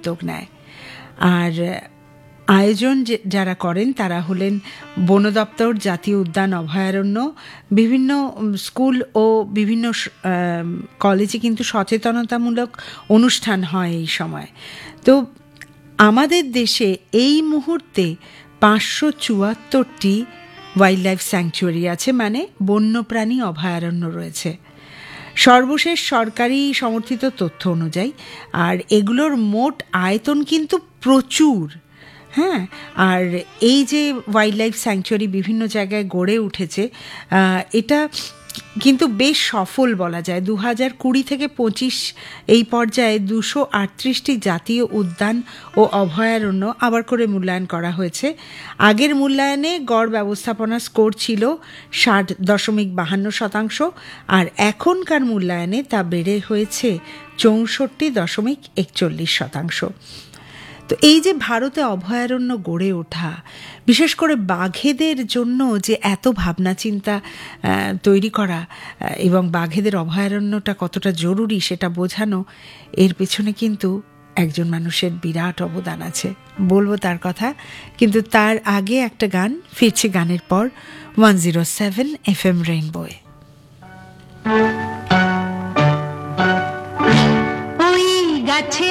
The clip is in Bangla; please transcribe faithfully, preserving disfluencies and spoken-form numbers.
উদ্যোগ নেয়। আর আয়োজন যারা করেন তারা হলেন বন দপ্তর, জাতীয় উদ্যান, অভয়ারণ্য, বিভিন্ন স্কুল ও বিভিন্ন কলেজে কিন্তু সচেতনতামূলক অনুষ্ঠান হয় এই সময়। তো আমাদের দেশে এই মুহূর্তে পাঁচশো চুয়াত্তরটি ওয়াইল্ড লাইফ স্যাংচুয়ারি আছে, মানে বন্যপ্রাণী অভয়ারণ্য রয়েছে সর্বশেষ সরকারি সমর্থিত তথ্য অনুযায়ী। আর এগুলোর মোট আয়তন কিন্তু প্রচুর। হ্যাঁ, আর এই যে ওয়াইল্ড লাইফ স্যাংচুয়ারি বিভিন্ন জায়গায় গড়ে উঠেছে, এটা কিন্তু বেশ সফল বলা যায়। দু হাজার কুড়ি থেকে পঁচিশ এই পর্যায়ে দুশো আটত্রিশটি জাতীয় উদ্যান ও অভয়ারণ্য আবার করে মূল্যায়ন করা হয়েছে। আগের মূল্যায়নে গড় ব্যবস্থাপনা স্কোর ছিল ষাট দশমিক বাহান্ন শতাংশ, আর এখনকার মূল্যায়নে তা বেড়ে হয়েছে চৌষট্টি দশমিক একচল্লিশ শতাংশ। তো এই যে ভারতে অভয়ারণ্য গড়ে ওঠা, বিশেষ করে বাঘেদের জন্য যে এত ভাবনা চিন্তা তৈরি করা এবং বাঘেদের অভয়ারণ্যটা কতটা জরুরি সেটা বোঝানো, এর পেছনে কিন্তু একজন মানুষের বিরাট অবদান আছে। বলবো তার কথা, কিন্তু তার আগে একটা গান। ফিরছি গানের পর one zero seven F M রেইনবোয়ে। ওই গাছে